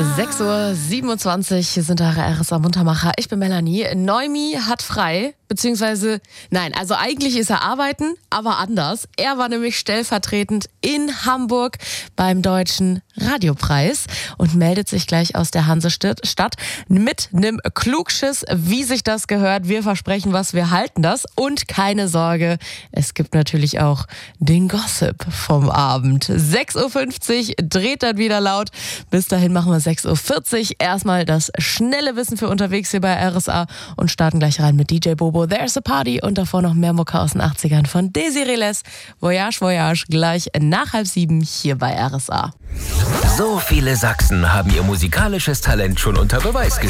6:27 Uhr sind da RSA Muntermacher. Ich bin Melanie. Noemi hat frei, beziehungsweise, nein, also eigentlich ist er arbeiten, aber anders. Er war nämlich stellvertretend in Hamburg beim Deutschen Radiopreis und meldet sich gleich aus der Hansestadt mit einem Klugschiss, wie sich das gehört. Wir versprechen was, wir halten das. Und keine Sorge, es gibt natürlich auch den Gossip vom Abend. 6:50 Uhr dreht dann wieder laut. Bis dahin machen wir 6:40 Uhr. Erstmal das schnelle Wissen für unterwegs hier bei RSA und starten gleich rein mit DJ Bobo, There's a Party und davor noch mehr Mucke aus den 80ern von Desiree Les. Voyage, Voyage, gleich nach 6:30 hier bei RSA. So viele Sachsen haben ihr musikalisches Talent schon unter Beweis gestellt.